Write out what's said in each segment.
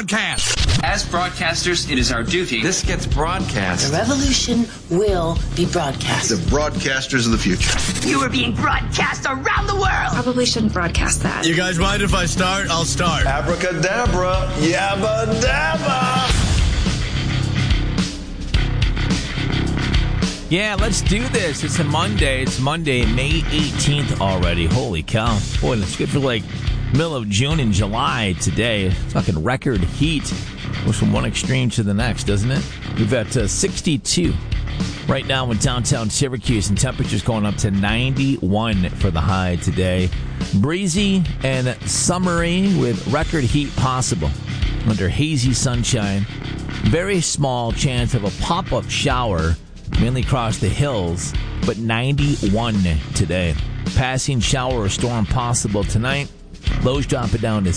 broadcast. As broadcasters, it is our duty. This gets broadcast. The revolution will be broadcast. The broadcasters of the future. You are being broadcast around the world. Probably shouldn't broadcast that. You guys mind if I start? I'll start. Abracadabra, yabba dabba. Yeah, let's do this. It's a Monday. It's Monday, May 18th already. Holy cow. Boy, it's good for like middle of June and July today. Fucking record heat. Goes from one extreme to the next, doesn't it? We've got 62 right now in downtown Syracuse, and temperatures going up to 91 for the high today. Breezy and summery with record heat possible under hazy sunshine. Very small chance of a pop-up shower, mainly across the hills, but 91 today. Passing shower or storm possible tonight. Lows drop it down to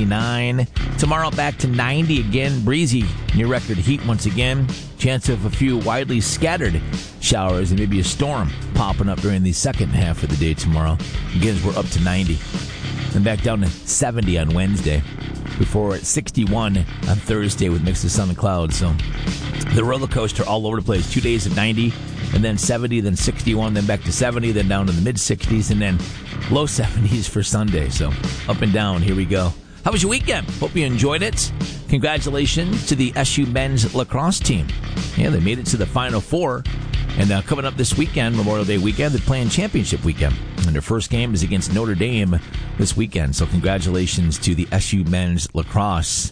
69. Tomorrow back to 90 again. Breezy, near record heat once again. Chance of a few widely scattered showers and maybe a storm popping up during the second half of the day tomorrow. Again, we're up to 90. And back down to 70 on Wednesday. Before at 61 on Thursday with mix of sun and clouds. So the roller coaster all over the place. 2 days of 90, and then 70, then 61, then back to 70, then down to the mid-60s, and then low 70s for Sunday. So up and down. Here we go. How was your weekend? Hope you enjoyed it. Congratulations to the SU men's lacrosse team. Yeah, they made it to the Final Four. And coming up this weekend, Memorial Day weekend, they're playing championship weekend. And their first game is against Notre Dame this weekend. So congratulations to the SU men's lacrosse.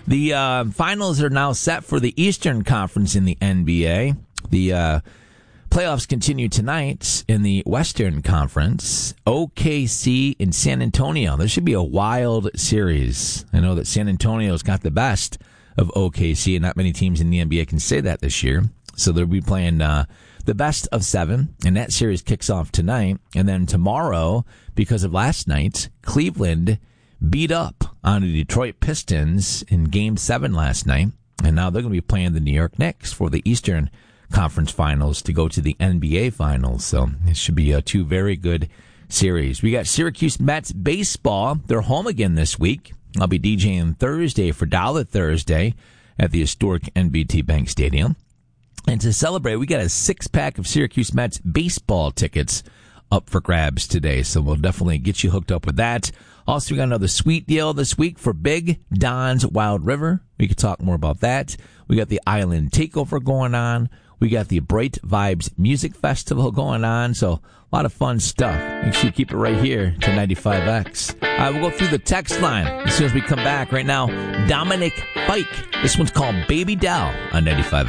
The finals are now set for the Eastern Conference in the NBA. The playoffs continue tonight in the Western Conference. OKC and San Antonio. This should be a wild series. I know that San Antonio's got the best of OKC, and not many teams in the NBA can say that this year. So they'll be playing the best of 7, and that series kicks off tonight. And then tomorrow, because of last night, Cleveland beat up on the Detroit Pistons in Game 7 last night. And now they're going to be playing the New York Knicks for the Eastern Conference Finals to go to the NBA Finals. So it should be 2 very good series. We got Syracuse Mets baseball. They're home again this week. I'll be DJing Thursday for Dollar Thursday at the historic NBT Bank Stadium. And to celebrate, we got a 6-pack of Syracuse Mets baseball tickets up for grabs today. So we'll definitely get you hooked up with that. Also, we got another sweet deal this week for Big Don's Wild River. We could talk more about that. We got the Island Takeover going on. We got the Bright Vibes Music Festival going on. So a lot of fun stuff. Make sure you keep it right here to 95X. All right, we'll go through the text line as soon as we come back. Right now, Dominic Fike. This one's called Baby Doll on 95X.